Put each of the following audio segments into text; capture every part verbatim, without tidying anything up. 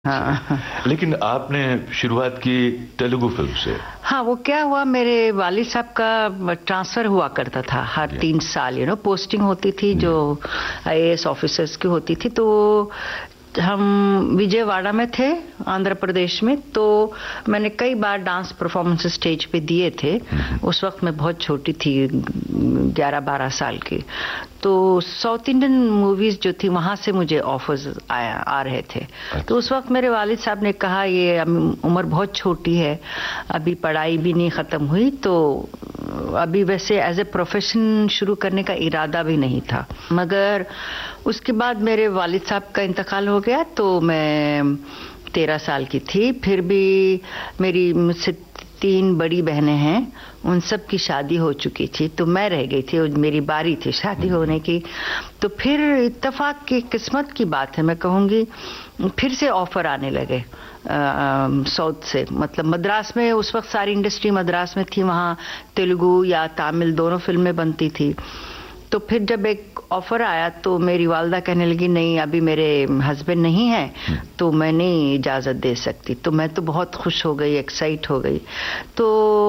हाँ। लेकिन आपने शुरुआत की तेलुगु फिल्म से। हाँ, वो क्या हुआ, मेरे वालिद साहब का ट्रांसफर हुआ करता था हर तीन साल, यू नो पोस्टिंग होती थी जो आईएएस ऑफिसर्स की होती थी। तो हम विजयवाड़ा में थे, आंध्र प्रदेश में। तो मैंने कई बार डांस परफॉर्मेंस स्टेज पे दिए थे। उस वक्त मैं बहुत छोटी थी, ग्यारह बारह साल की। तो साउथ इंडियन मूवीज जो थी वहां से मुझे ऑफर्स आया आ रहे थे। तो उस वक्त मेरे वालिद साहब ने कहा ये उम्र बहुत छोटी है, अभी पढ़ाई भी नहीं खत्म हुई, तो अभी वैसे एज ए प्रोफेशन शुरू करने का इरादा भी नहीं था। मगर उसके बाद मेरे वालिद साहब का इंतकाल हो गया, तो मैं तेरह साल की थी। फिर भी मेरी मुझसे तीन बड़ी बहनें हैं, उन सब की शादी हो चुकी थी, तो मैं रह गई थी और मेरी बारी थी शादी होने की। तो फिर इत्तेफाक की किस्मत की बात है, मैं कहूँगी, फिर से ऑफर आने लगे साउथ से। मतलब मद्रास में उस वक्त सारी इंडस्ट्री मद्रास में थी, वहाँ तेलुगु या तमिल दोनों फिल्में बनती थी। तो फिर जब एक ऑफर आया तो मेरी वालदा कहने लगी नहीं, अभी मेरे हस्बैंड नहीं है तो मैं नहीं इजाज़त दे सकती। तो मैं तो बहुत खुश हो गई, एक्साइट हो गई। तो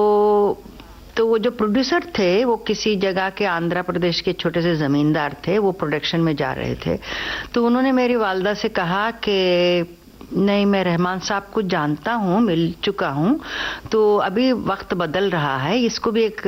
तो वो जो प्रोड्यूसर थे वो किसी जगह के आंध्र प्रदेश के छोटे से ज़मींदार थे, वो प्रोडक्शन में जा रहे थे। तो उन्होंने मेरी वालदा से कहा कि नहीं, मैं रहमान साहब को जानता हूँ, मिल चुका हूँ, तो अभी वक्त बदल रहा है, इसको भी एक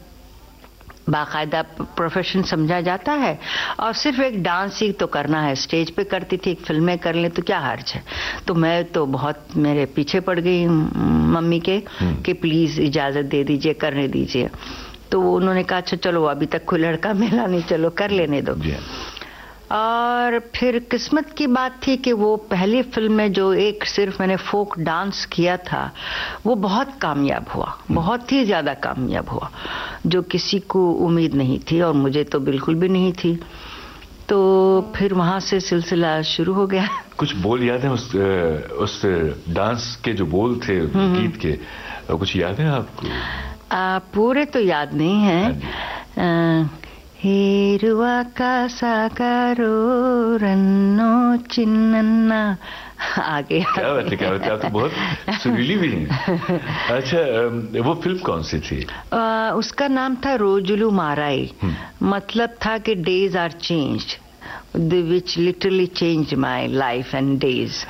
बाकायदा प्रोफेशन समझा जाता है और सिर्फ एक डांस ही तो करना है, स्टेज पे करती थी, फिल्में कर ले तो क्या हर्ज है। तो मैं तो बहुत मेरे पीछे पड़ गई मम्मी के कि प्लीज इजाजत दे दीजिए, करने दीजिए। तो उन्होंने कहा अच्छा चलो, अभी तक कोई लड़का मिला नहीं, चलो कर लेने दो। और फिर किस्मत की बात थी कि वो पहली फिल्म में जो एक सिर्फ मैंने फोक डांस किया था वो बहुत कामयाब हुआ, बहुत ही ज्यादा कामयाब हुआ, जो किसी को उम्मीद नहीं थी और मुझे तो बिल्कुल भी नहीं थी। तो फिर वहां से सिलसिला शुरू हो गया। कुछ बोल याद है उस उस डांस के जो बोल थे गीत के, कुछ याद है आपको? आ, पूरे तो याद नहीं है। हेरुआ का साकारो रन्नो चिन्नन्ना, आगे क्या बात है, क्या बात है, आप तो बहुत सुरीली भी हैं। अच्छा, वो फिल्म कौन सी थी? आ, उसका नाम था रोजुलू माराई। मतलब था कि days are changed, which literally change my life and days.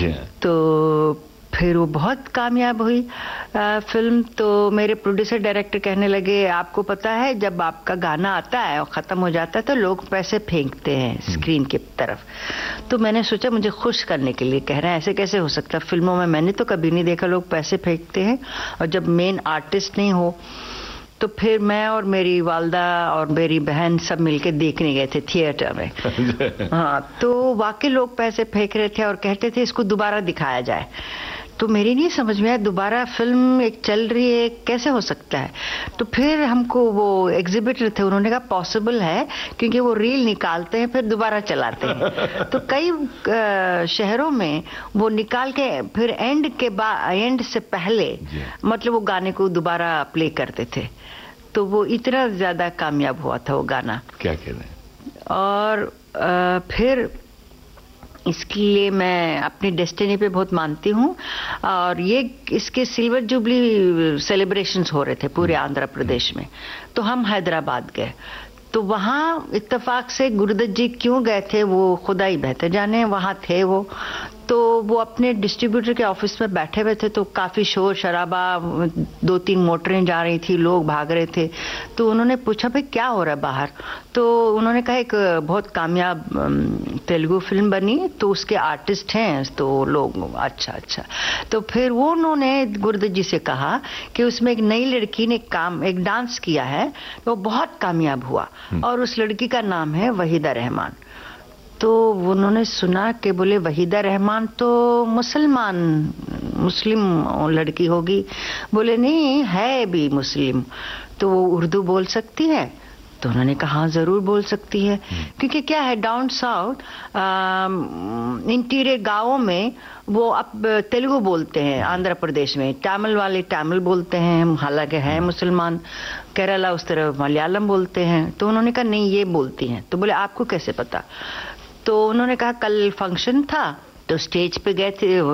तो फिर वो बहुत कामयाब हुई आ, फिल्म। तो मेरे प्रोड्यूसर डायरेक्टर कहने लगे आपको पता है जब आपका गाना आता है और ख़त्म हो जाता है तो लोग पैसे फेंकते हैं स्क्रीन की तरफ। तो मैंने सोचा मुझे खुश करने के लिए कह रहे हैं, ऐसे कैसे हो सकता है, फिल्मों में मैंने तो कभी नहीं देखा लोग पैसे फेंकते हैं और जब मेन आर्टिस्ट नहीं हो। तो फिर मैं और मेरी वालदा और मेरी बहन सब मिलके देखने गए थे थिएटर में। हाँ, तो वाकई लोग पैसे फेंक रहे थे और कहते थे इसको दोबारा दिखाया जाए। तो मेरी नहीं समझ में आया, दोबारा फिल्म एक चल रही है, कैसे हो सकता है। तो फिर हमको वो एग्जिबिटर थे, उन्होंने कहा पॉसिबल है क्योंकि वो रील निकालते हैं फिर दोबारा चलाते हैं। तो कई शहरों में वो निकाल के फिर एंड के बाद, एंड से पहले मतलब वो गाने को दोबारा प्ले करते थे। तो वो इतना ज्यादा कामयाब हुआ था वो गाना, क्या कहते हैं। और आ, फिर इसके लिए मैं अपनी डेस्टिनी पे बहुत मानती हूँ। और ये इसके सिल्वर जुबली सेलिब्रेशंस हो रहे थे पूरे आंध्र प्रदेश में, तो हम हैदराबाद गए। तो वहाँ इत्तेफाक से गुरुदत्त जी क्यों गए थे वो खुदा ही बेहतर जाने, वहाँ थे वो। तो वो अपने डिस्ट्रीब्यूटर के ऑफिस में बैठे हुए थे, तो काफ़ी शोर शराबा, दो तीन मोटरें जा रही थी, लोग भाग रहे थे। तो उन्होंने पूछा भाई क्या हो रहा है बाहर। तो उन्होंने कहा एक बहुत कामयाब तेलुगु फिल्म बनी तो उसके आर्टिस्ट हैं। तो लोग अच्छा अच्छा। तो फिर वो उन्होंने गुरुदत्त जी से कहा कि उसमें एक नई लड़की ने काम एक डांस किया है, तो वो बहुत कामयाब हुआ और उस लड़की का नाम है वहीदा रहमान। तो उन्होंने सुना कि बोले वहीदा रहमान तो मुसलमान मुस्लिम लड़की होगी। बोले नहीं, है भी मुस्लिम, तो वो उर्दू बोल सकती है। तो उन्होंने कहा हाँ जरूर बोल सकती है, क्योंकि क्या है डाउन साउथ इंटीरियर गांवों में वो अब तेलुगु बोलते हैं, आंध्र प्रदेश में तमिल वाले तमिल बोलते हैं, हालांकि है मुसलमान। केरला उस तरफ मलयालम बोलते हैं। तो उन्होंने कहा नहीं ये बोलती हैं। तो बोले आपको कैसे पता। तो उन्होंने कहा कल फंक्शन था तो स्टेज पे गए थे,